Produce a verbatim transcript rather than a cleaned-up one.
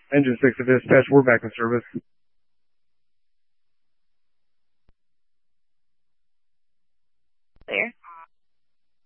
Engine six to dispatch, we're back in service.